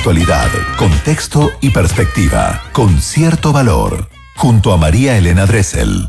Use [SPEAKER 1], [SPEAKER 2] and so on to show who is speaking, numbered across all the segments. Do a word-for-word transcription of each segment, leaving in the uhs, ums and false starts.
[SPEAKER 1] actualidad, contexto y perspectiva, con cierto valor. Junto a María Elena Dressel.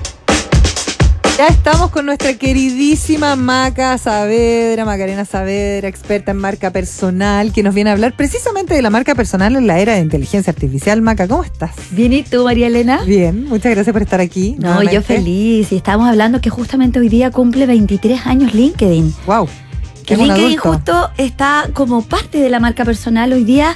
[SPEAKER 2] Ya estamos con nuestra queridísima Maca Saavedra, Macarena Saavedra, experta en marca personal, que nos viene a hablar precisamente de la marca personal en la era de inteligencia artificial. Maca, ¿cómo estás?
[SPEAKER 3] Bien, ¿y tú, María Elena?
[SPEAKER 2] Bien, muchas gracias por estar aquí.
[SPEAKER 3] No,
[SPEAKER 2] nuevamente.
[SPEAKER 3] yo feliz. Y estábamos hablando que justamente hoy día cumple veintitrés años LinkedIn.
[SPEAKER 2] Wow.
[SPEAKER 3] Que LinkedIn justo está como parte de la marca personal hoy día.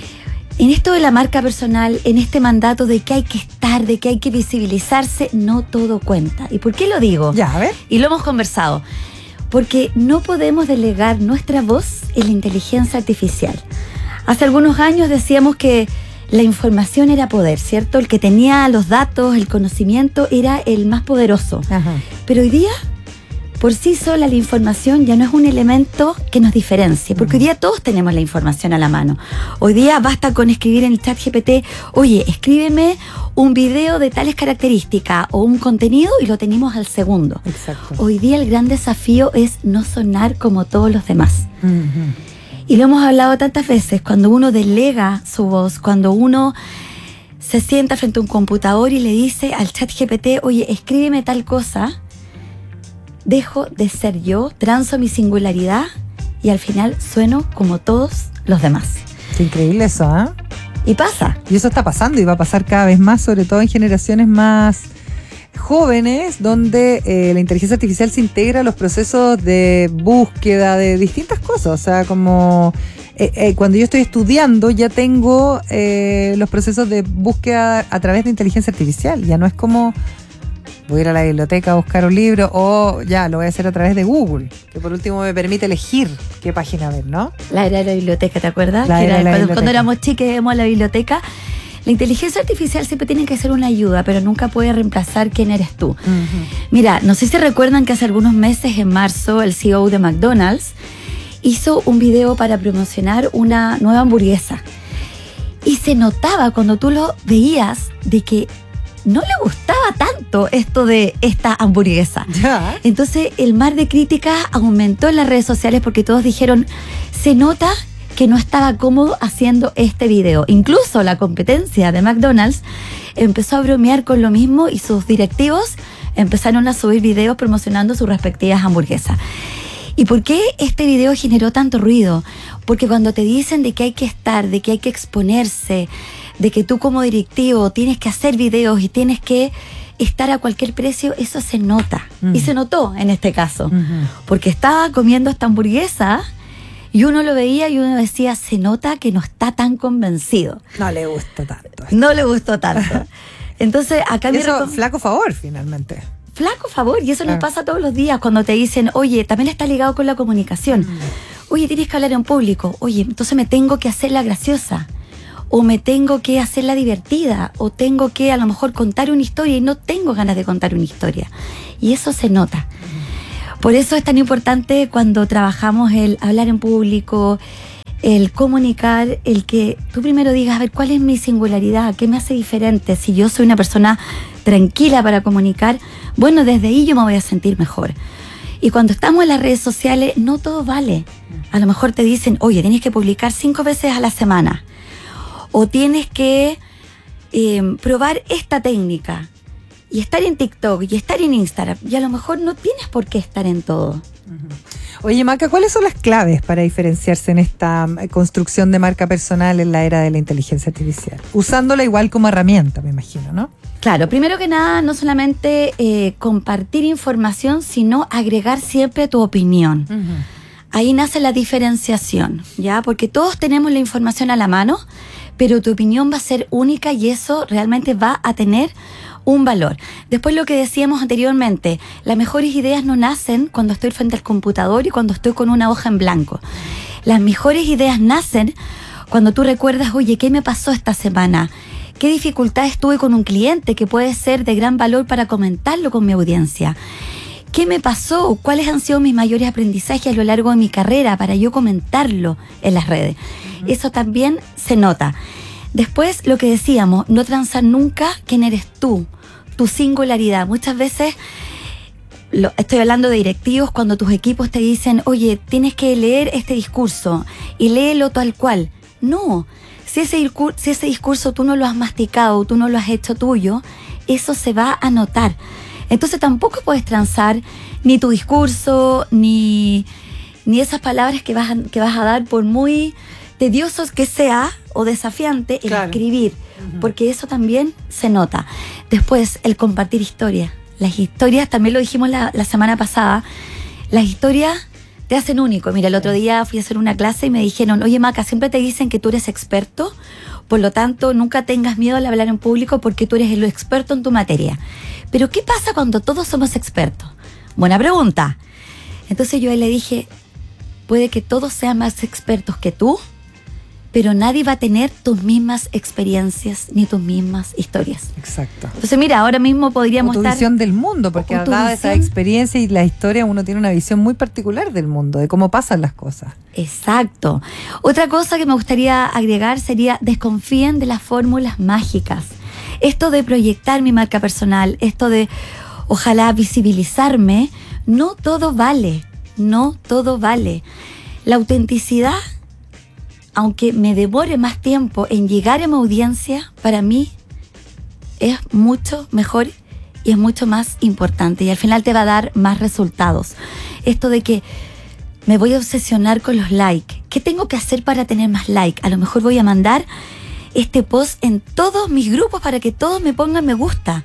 [SPEAKER 3] En esto de la marca personal, en este mandato de que hay que estar, de que hay que visibilizarse, no todo cuenta. ¿Y por qué lo digo?
[SPEAKER 2] Ya, a ver.
[SPEAKER 3] Y lo hemos conversado. Porque no podemos delegar nuestra voz en la inteligencia artificial. Hace algunos años decíamos que la información era poder, ¿cierto? El que tenía los datos, el conocimiento, era el más poderoso.
[SPEAKER 2] Ajá.
[SPEAKER 3] Pero hoy día, por sí sola, la información ya no es un elemento que nos diferencie, porque hoy día todos tenemos la información a la mano. Hoy día basta con escribir en el chat G P T, oye, escríbeme un video de tales características o un contenido y lo tenemos al segundo.
[SPEAKER 2] Exacto.
[SPEAKER 3] Hoy día el gran desafío es no sonar como todos los demás.
[SPEAKER 2] Uh-huh.
[SPEAKER 3] Y lo hemos hablado tantas veces, cuando uno delega su voz, cuando uno se sienta frente a un computador y le dice al chat G P T, oye, escríbeme tal cosa, dejo de ser yo, transo mi singularidad y al final sueno como todos los demás.
[SPEAKER 2] Qué increíble eso, ¿ah? ¿eh?
[SPEAKER 3] Y pasa.
[SPEAKER 2] Y eso está pasando y va a pasar cada vez más, sobre todo en generaciones más jóvenes, donde eh, la inteligencia artificial se integra a los procesos de búsqueda de distintas cosas. O sea, como eh, eh, cuando yo estoy estudiando ya tengo eh, los procesos de búsqueda a través de inteligencia artificial. Ya no es como voy a ir a la biblioteca a buscar un libro o ya lo voy a hacer a través de Google, que por último me permite elegir qué página ver, ¿no?
[SPEAKER 3] La era de la biblioteca, ¿te acuerdas?
[SPEAKER 2] La
[SPEAKER 3] que
[SPEAKER 2] era
[SPEAKER 3] era
[SPEAKER 2] de la
[SPEAKER 3] cuando,
[SPEAKER 2] biblioteca.
[SPEAKER 3] cuando éramos chiques íbamos a la biblioteca. La inteligencia artificial siempre tiene que ser una ayuda, pero nunca puede reemplazar quién eres tú.
[SPEAKER 2] Uh-huh.
[SPEAKER 3] Mira, no sé si recuerdan que hace algunos meses, en marzo, el C E O de McDonald's hizo un video para promocionar una nueva hamburguesa. Y se notaba cuando tú lo veías de que no le gustaba tanto esto de esta hamburguesa.
[SPEAKER 2] Ya.
[SPEAKER 3] Entonces el mar de críticas aumentó en las redes sociales porque todos dijeron, se nota que no estaba cómodo haciendo este video. Incluso la competencia de McDonald's empezó a bromear con lo mismo y sus directivos empezaron a subir videos promocionando sus respectivas hamburguesas. ¿Y por qué este video generó tanto ruido? Porque cuando te dicen de que hay que estar, de que hay que exponerse, de que tú como directivo tienes que hacer videos y tienes que estar a cualquier precio, eso se nota. Uh-huh. Y se notó en este caso. Uh-huh. Porque estaba comiendo esta hamburguesa y uno lo veía y uno decía, se nota que no está tan convencido.
[SPEAKER 2] No le gustó tanto.
[SPEAKER 3] No le gustó tanto. Entonces, acá me
[SPEAKER 2] eso,
[SPEAKER 3] recom-
[SPEAKER 2] flaco favor, finalmente.
[SPEAKER 3] Flaco favor, y eso
[SPEAKER 2] claro.
[SPEAKER 3] nos pasa todos los días cuando te dicen, oye, también está ligado con la comunicación. Mm. Oye, tienes que hablar en público. Oye, entonces me tengo que hacer la graciosa. O me tengo que hacer la divertida. O tengo que a lo mejor contar una historia y no tengo ganas de contar una historia. Y eso se nota. Mm. Por eso es tan importante cuando trabajamos el hablar en público, el comunicar, el que tú primero digas, a ver, ¿cuál es mi singularidad? ¿Qué me hace diferente? Si yo soy una persona tranquila para comunicar, bueno, desde ahí yo me voy a sentir mejor. Y cuando estamos en las redes sociales, no todo vale. A lo mejor te dicen, oye, tienes que publicar cinco veces a la semana. O tienes que eh, probar esta técnica. Y estar en TikTok y estar en Instagram. Y a lo mejor no tienes por qué estar en todo.
[SPEAKER 2] Uh-huh. Oye, Maca, ¿cuáles son las claves para diferenciarse en esta construcción de marca personal en la era de la inteligencia artificial? Usándola igual como herramienta, me imagino, ¿no?
[SPEAKER 3] Claro, primero que nada, no solamente eh, compartir información, sino agregar siempre tu opinión. Uh-huh. Ahí nace la diferenciación, ¿ya? Porque todos tenemos la información a la mano, pero tu opinión va a ser única y eso realmente va a tener un valor. Después lo que decíamos anteriormente, las mejores ideas no nacen cuando estoy frente al computador y cuando estoy con una hoja en blanco. Las mejores ideas nacen cuando tú recuerdas, oye, ¿qué me pasó esta semana? ¿Qué dificultades tuve con un cliente que puede ser de gran valor para comentarlo con mi audiencia? ¿Qué me pasó? ¿Cuáles han sido mis mayores aprendizajes a lo largo de mi carrera para yo comentarlo en las redes? Uh-huh. Eso también se nota. Después, lo que decíamos, no transar nunca quién eres tú, tu singularidad. Muchas veces, lo, estoy hablando de directivos, cuando tus equipos te dicen, oye, tienes que leer este discurso y léelo tal cual. No, si ese, discur- si ese discurso tú no lo has masticado, tú no lo has hecho tuyo, eso se va a notar. Entonces tampoco puedes transar ni tu discurso, ni, ni esas palabras que vas, a, que vas a dar, por muy tediosos que sea o desafiante, el
[SPEAKER 2] Claro.
[SPEAKER 3] escribir,
[SPEAKER 2] Ujú.
[SPEAKER 3] porque eso también se nota. Después, el compartir historias. Las historias, también lo dijimos la, la semana pasada, las historias te hacen único. Mira, el otro día fui a hacer una clase y me dijeron, oye Maca, siempre te dicen que tú eres experto, por lo tanto nunca tengas miedo al hablar en público porque tú eres el experto en tu materia. Pero ¿qué pasa cuando todos somos expertos? Buena pregunta. Entonces yo ahí le dije, puede que todos sean más expertos que tú, pero nadie va a tener tus mismas experiencias ni tus mismas historias.
[SPEAKER 2] Exacto.
[SPEAKER 3] Entonces mira, ahora mismo
[SPEAKER 2] O
[SPEAKER 3] podríamos
[SPEAKER 2] tu
[SPEAKER 3] estar...
[SPEAKER 2] visión del mundo, porque
[SPEAKER 3] o tu
[SPEAKER 2] dada esa
[SPEAKER 3] visión.
[SPEAKER 2] experiencia y la historia, uno tiene una visión muy particular del mundo, de cómo pasan las cosas.
[SPEAKER 3] Exacto. Otra cosa que me gustaría agregar sería desconfíen de las fórmulas mágicas. Esto de proyectar mi marca personal, esto de ojalá visibilizarme, no todo vale, no todo vale. La autenticidad, aunque me demore más tiempo en llegar a mi audiencia, para mí es mucho mejor y es mucho más importante y al final te va a dar más resultados. Esto de que me voy a obsesionar con los likes. ¿Qué tengo que hacer para tener más likes? A lo mejor voy a mandar este post en todos mis grupos para que todos me pongan me gusta.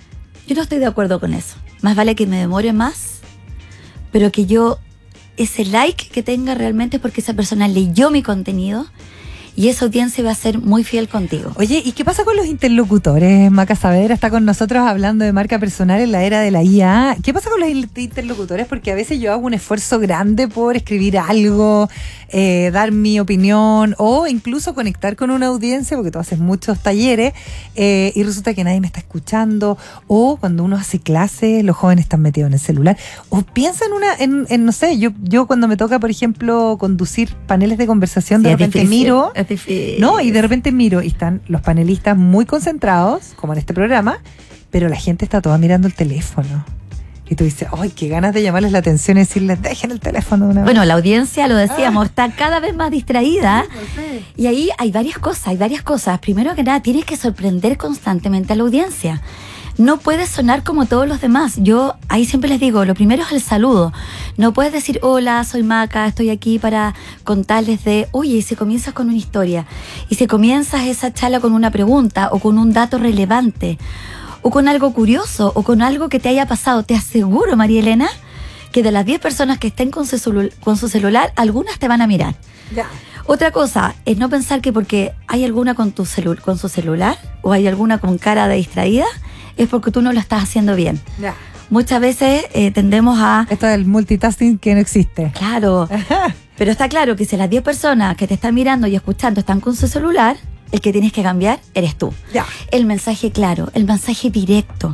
[SPEAKER 3] Yo no estoy de acuerdo con eso. Más vale que me demore más, pero que yo, ese like que tenga realmente es porque esa persona leyó mi contenido y esa audiencia va a ser muy fiel contigo.
[SPEAKER 2] Oye, ¿y qué pasa con los interlocutores? Maca Saavedra está con nosotros hablando de marca personal en la era de la I A. ¿Qué pasa con los interlocutores? Porque a veces yo hago un esfuerzo grande por escribir algo, eh, dar mi opinión o incluso conectar con una audiencia, porque tú haces muchos talleres eh, y resulta que nadie me está escuchando. O cuando uno hace clases, los jóvenes están metidos en el celular. O piensa en una, en, en no sé, yo, yo cuando me toca, por ejemplo, conducir paneles de conversación, de
[SPEAKER 3] Sí, es
[SPEAKER 2] repente
[SPEAKER 3] difícil,
[SPEAKER 2] miro...
[SPEAKER 3] es difícil.
[SPEAKER 2] No, y de repente miro y están los panelistas muy concentrados, como en este programa, pero la gente está toda mirando el teléfono. Y tú dices, ¡ay, qué ganas de llamarles la atención y decirles, dejen el teléfono de una vez!
[SPEAKER 3] Bueno, la audiencia, lo decíamos, está cada vez más distraída. Y ahí hay varias cosas, hay varias cosas. Primero que nada, tienes que sorprender constantemente a la audiencia. No puedes sonar como todos los demás. Yo ahí siempre les digo, lo primero es el saludo. No puedes decir, hola, soy Maca, estoy aquí para contarles de, oye, y si comienzas con una historia, y si comienzas esa charla con una pregunta, o con un dato relevante, o con algo curioso, o con algo que te haya pasado, te aseguro, María Elena, que de las diez personas que estén con su, celu- con su celular, algunas te van a mirar.
[SPEAKER 2] Ya.
[SPEAKER 3] Otra cosa es no pensar que porque hay alguna con, tu celu- con su celular, o hay alguna con cara de distraída, es porque tú no lo estás haciendo bien.
[SPEAKER 2] Ya.
[SPEAKER 3] Muchas veces eh, tendemos a...
[SPEAKER 2] Esto del multitasking que no existe.
[SPEAKER 3] Claro, pero está claro que si las diez personas que te están mirando y escuchando están con su celular, el que tienes que cambiar eres tú.
[SPEAKER 2] Ya.
[SPEAKER 3] El mensaje claro, el mensaje directo.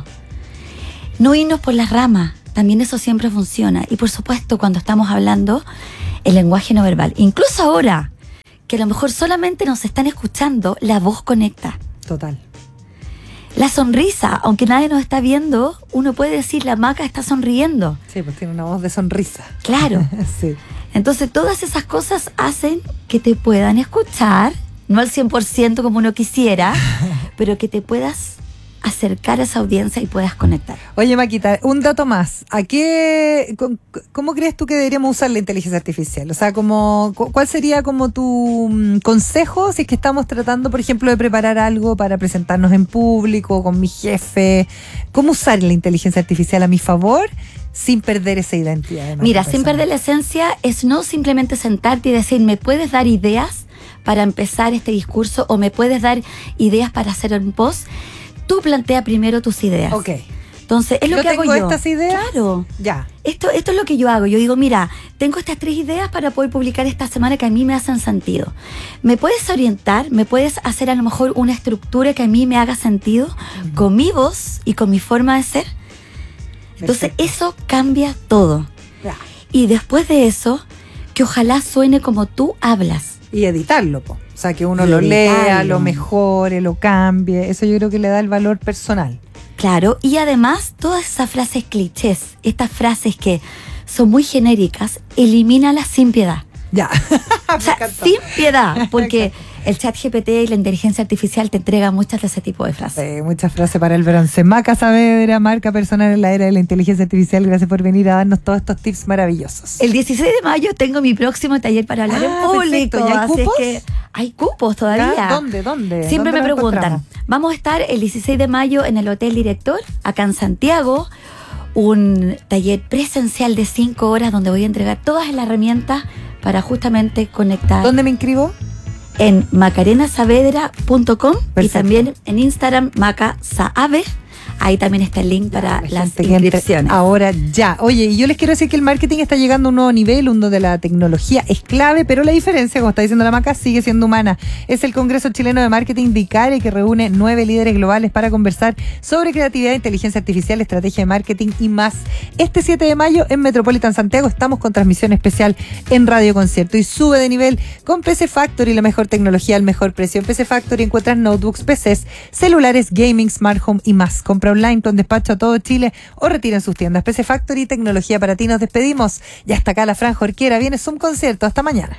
[SPEAKER 3] No irnos por las ramas, también eso siempre funciona. Y por supuesto, cuando estamos hablando, el lenguaje no verbal. Incluso ahora, que a lo mejor solamente nos están escuchando, la voz conecta.
[SPEAKER 2] Total.
[SPEAKER 3] La sonrisa, aunque nadie nos está viendo, uno puede decir, la Maca está sonriendo.
[SPEAKER 2] Sí, pues tiene una voz de sonrisa.
[SPEAKER 3] Claro.
[SPEAKER 2] Sí.
[SPEAKER 3] Entonces, todas esas cosas hacen que te puedan escuchar, no al cien por ciento como uno quisiera, pero que te puedas acercar a esa audiencia y puedas conectar.
[SPEAKER 2] Oye, Maquita, un dato más. ¿A qué, con- ¿Cómo crees tú que deberíamos usar la inteligencia artificial? O sea, como, cu- ¿cuál sería como tu mm, consejo si es que estamos tratando, por ejemplo, de preparar algo para presentarnos en público, con mi jefe? ¿Cómo usar la inteligencia artificial a mi favor sin perder esa identidad de marca
[SPEAKER 3] Mira, sin
[SPEAKER 2] personal?
[SPEAKER 3] perder la esencia es no simplemente sentarte y decir, ¿me puedes dar ideas para empezar este discurso o me puedes dar ideas para hacer un post? Tú plantea primero tus ideas.
[SPEAKER 2] Ok.
[SPEAKER 3] Entonces, es lo
[SPEAKER 2] ¿Yo
[SPEAKER 3] que hago
[SPEAKER 2] tengo
[SPEAKER 3] yo.
[SPEAKER 2] estas ideas?
[SPEAKER 3] Claro.
[SPEAKER 2] Ya.
[SPEAKER 3] Esto, esto es lo que yo hago. Yo digo, mira, tengo estas tres ideas para poder publicar esta semana que a mí me hacen sentido. ¿Me puedes orientar? ¿Me puedes hacer a lo mejor una estructura que a mí me haga sentido uh-huh. con mi voz y con mi forma de ser? Entonces, perfecto. Eso cambia todo.
[SPEAKER 2] Ya.
[SPEAKER 3] Y después de eso, que ojalá suene como tú hablas.
[SPEAKER 2] Y editarlo, po. O sea, que uno
[SPEAKER 3] Y
[SPEAKER 2] lo
[SPEAKER 3] editarlo.
[SPEAKER 2] lea, lo mejore, lo cambie. Eso yo creo que le da el valor personal.
[SPEAKER 3] Claro, y además todas esas frases clichés, estas frases que son muy genéricas, elimínalas sin piedad.
[SPEAKER 2] Ya.
[SPEAKER 3] O sea, sin piedad, porque el chat G P T y la inteligencia artificial te entrega muchas de ese tipo de frases.
[SPEAKER 2] Sí, muchas frases para el bronce. Maca Saavedra, marca personal en la era de la inteligencia artificial. Gracias por venir a darnos todos estos tips maravillosos.
[SPEAKER 3] El dieciséis de mayo tengo mi próximo taller para hablar
[SPEAKER 2] ah,
[SPEAKER 3] en público.
[SPEAKER 2] ¿Y hay
[SPEAKER 3] así
[SPEAKER 2] cupos?
[SPEAKER 3] Es que hay cupos todavía.
[SPEAKER 2] ¿Ah? ¿Dónde? ¿Dónde?
[SPEAKER 3] Siempre
[SPEAKER 2] ¿Dónde
[SPEAKER 3] me
[SPEAKER 2] lo
[SPEAKER 3] preguntan.
[SPEAKER 2] encontramos?
[SPEAKER 3] Vamos a estar el dieciséis de mayo en el Hotel Director, acá en Santiago. Un taller presencial de cinco horas donde voy a entregar todas las herramientas para justamente conectar.
[SPEAKER 2] ¿Dónde me inscribo?
[SPEAKER 3] En macarena saavedra punto com y
[SPEAKER 2] Perfecto.
[SPEAKER 3] también en Instagram macasaave. Ahí también está el link para
[SPEAKER 2] La
[SPEAKER 3] las
[SPEAKER 2] gente que entre
[SPEAKER 3] inscripciones.
[SPEAKER 2] ahora ya. Oye, y yo les quiero decir que el marketing está llegando a un nuevo nivel, un donde la tecnología es clave, pero la diferencia, como está diciendo la Maca, sigue siendo humana. Es el Congreso Chileno de Marketing de ICARE, que reúne nueve líderes globales para conversar sobre creatividad, inteligencia artificial, estrategia de marketing y más. Este siete de mayo en Metropolitan Santiago estamos con transmisión especial en Radio Concierto y sube de nivel con P C Factory, la mejor tecnología al mejor precio. En P C Factory encuentras notebooks, P Cs, celulares, gaming, smart home y más. Compra online con despacho a todo Chile o retira en sus tiendas. P C Factory, tecnología para ti. Nos despedimos. Ya está acá la Franja Orquera. Viene Zoom Concierto. Hasta mañana.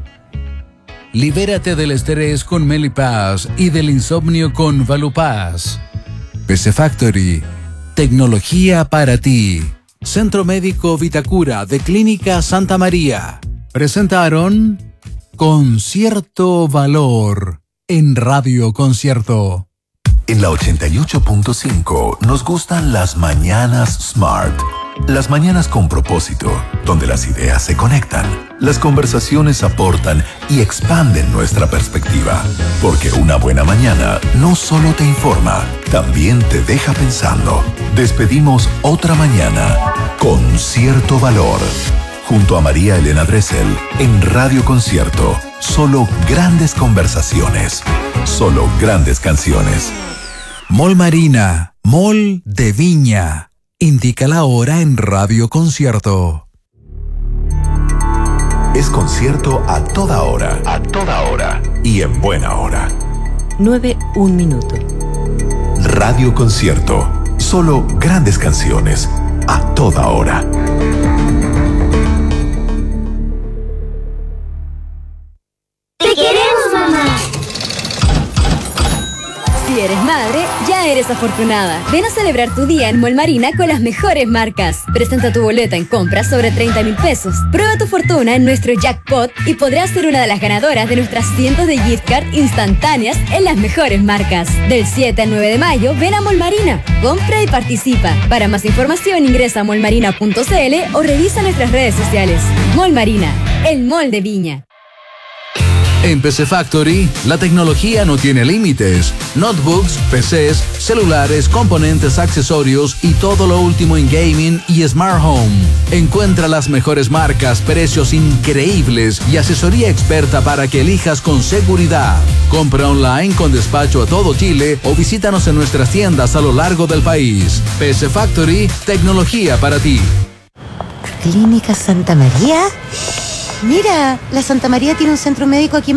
[SPEAKER 4] Libérate del estrés con Melipaz y del insomnio con Valupaz. P C Factory, tecnología para ti. Centro Médico Vitacura de Clínica Santa María. Presentaron Concierto Valor en Radio Concierto.
[SPEAKER 1] En la ochenta y ocho punto cinco nos gustan las mañanas Smart. Las mañanas con propósito, donde las ideas se conectan, las conversaciones aportan y expanden nuestra perspectiva. Porque una buena mañana no solo te informa, también te deja pensando. Despedimos otra mañana con cierto valor. Junto a María Elena Dressel en Radio Concierto. Solo grandes conversaciones. Solo grandes canciones.
[SPEAKER 4] Mall Marina, Mall de Viña. Indica la hora en Radio Concierto.
[SPEAKER 1] Es concierto a toda hora. A toda hora. Y en buena hora.
[SPEAKER 5] nueve, un minuto.
[SPEAKER 1] Radio Concierto. Solo grandes canciones. A toda hora.
[SPEAKER 6] ¡Te queremos, mamá!
[SPEAKER 5] Si eres madre, ya eres afortunada. Ven a celebrar tu día en Mall Marina con las mejores marcas. Presenta tu boleta en compras sobre treinta mil pesos. Prueba tu fortuna en nuestro jackpot y podrás ser una de las ganadoras de nuestras cientos de gift card instantáneas en las mejores marcas. Del siete al nueve de mayo, ven a Mall Marina. Compra y participa. Para más información ingresa a mall marina punto c l o revisa nuestras redes sociales. Mall Marina, el mall de Viña.
[SPEAKER 4] En P C Factory, la tecnología no tiene límites. Notebooks, P Cs, celulares, componentes, accesorios y todo lo último en gaming y smart home. Encuentra las mejores marcas, precios increíbles y asesoría experta para que elijas con seguridad. Compra online con despacho a todo Chile o visítanos en nuestras tiendas a lo largo del país. P C Factory, tecnología para ti.
[SPEAKER 7] ¿Clínica Santa María? Mira, la Santa María tiene un centro médico aquí en